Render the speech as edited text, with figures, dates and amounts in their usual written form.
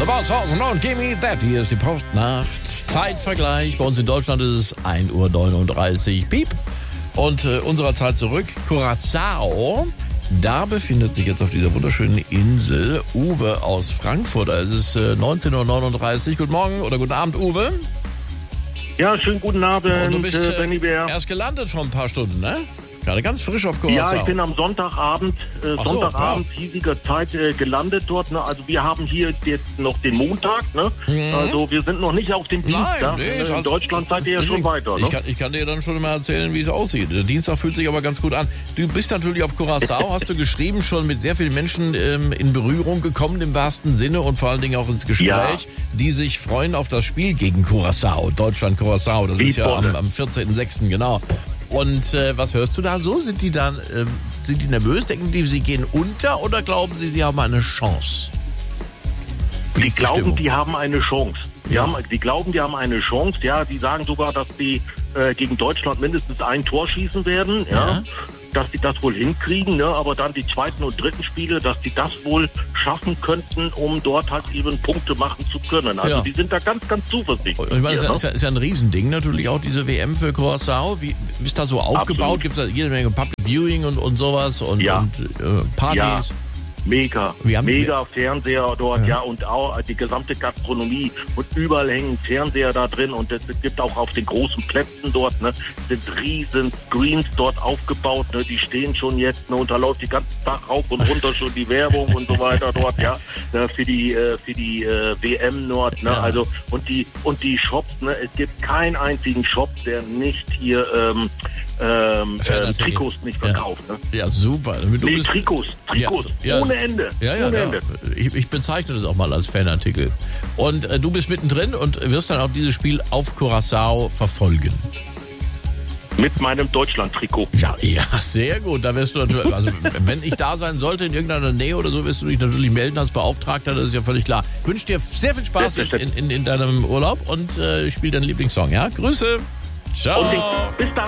Baushausen und Gimme That. Hier ist die Postnacht. Zeitvergleich. Bei uns in Deutschland ist es 1:39 Uhr. Piep. Und unserer Zeit zurück. Curaçao. Da befindet sich jetzt auf dieser wunderschönen Insel Uwe aus Frankfurt. Es ist 19:39 Uhr. Guten Morgen oder guten Abend, Uwe. Ja, schönen guten Abend, Und du bist Benny Bär. erst gelandet vor ein paar Stunden, ne? Gerade ganz frisch auf Curaçao. Ja, ich bin am Sonntagabend, hiesiger Zeit gelandet dort. Ne? Also wir haben hier jetzt noch den Montag. Ne? Also wir sind noch nicht auf dem Dienstag. In Deutschland seid ihr ja schon weiter. Ne? Ich kann dir dann schon mal erzählen, wie es aussieht. Der Dienstag fühlt sich aber ganz gut an. Du bist natürlich auf Curaçao, hast du geschrieben, schon mit sehr vielen Menschen in Berührung gekommen, im wahrsten Sinne und vor allen Dingen auch ins Gespräch, die sich freuen auf das Spiel gegen Curaçao. Deutschland-Curaçao, das ist ja am 14.06. genau. Und was hörst du da so? Sind die nervös? Denken die, sie gehen unter oder glauben sie haben eine Chance? Sie glauben, die haben eine Chance. Ja. Die glauben, die haben eine Chance. Ja, die sagen sogar, dass die gegen Deutschland mindestens ein Tor schießen werden. Ja. Dass die das wohl hinkriegen, ne? Aber dann die zweiten und dritten Spiele, dass die das wohl schaffen könnten, um dort halt eben Punkte machen zu können. Also die sind da ganz, ganz zuversichtlich. Ich meine, es ist ja ein Riesending natürlich auch, diese WM für Curaçao. Wie ist da so aufgebaut? Gibt es da jede Menge Public Viewing und sowas und Partys? Ja. Mega Fernseher dort, und auch die gesamte Gastronomie und überall hängen Fernseher da drin und es gibt auch auf den großen Plätzen dort, ne, sind riesen Screens dort aufgebaut, ne, die stehen schon jetzt, ne, und da läuft die ganze Tag rauf und runter schon die Werbung und so weiter dort, für die WM dort, ne, also und die Shops, ne, es gibt keinen einzigen Shop, der nicht hier Trikots nicht verkauft, ne? Ja, super. Trikots, ohne Ende. Ohne Ende. Ich bezeichne das auch mal als Fanartikel. Und du bist mittendrin und wirst dann auch dieses Spiel auf Curaçao verfolgen. Mit meinem Deutschland-Trikot. Ja, sehr gut. Da wirst du natürlich, also wenn ich da sein sollte in irgendeiner Nähe oder so, wirst du dich natürlich melden als Beauftragter, das ist ja völlig klar. Ich wünsche dir sehr viel Spaß in deinem Urlaub und spiel deinen Lieblingssong, ja? Grüße. Ciao. Und bis dann.